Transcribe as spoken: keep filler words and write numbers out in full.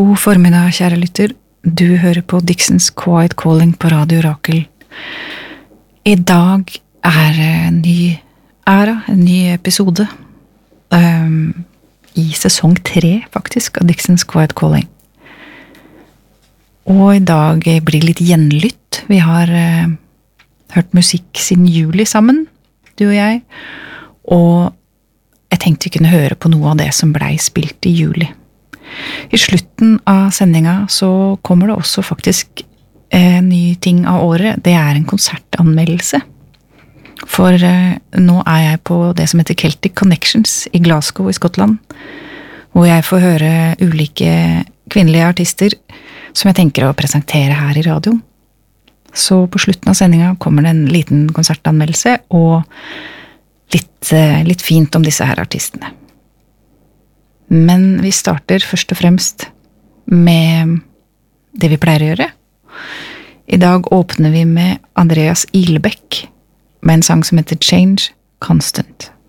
God formiddag, kjære lytter. Du hører på Dixons Quiet Calling på Radio Rakel. I dag er en ny æra, en ny episode um, i sesong tre, faktisk, av Dixons Quiet Calling. Og i dag blir det litt gjenlytt. Vi har uh, hørt musikk siden juli sammen, du og jeg, og jeg tenkte vi kunne høre på noe av det som blei spilt i juli. I slutten av sendinga så kommer det også faktisk en ny ting av året. Det er en konsertanmeldelse. For eh, nå er jeg på det som heter Celtic Connections i Glasgow i Skottland, hvor jeg får høre ulike kvinnelige artister som jeg tenker å presentere her i radioen. Så på slutten av sendinga kommer det en liten konsertanmeldelse og litt, eh, litt fint om disse her artistene. Men vi starter først og fremst med det vi pleier å gjøre. I dag åpner vi med Andreas Ilbeck med en sang som heter Change Constant.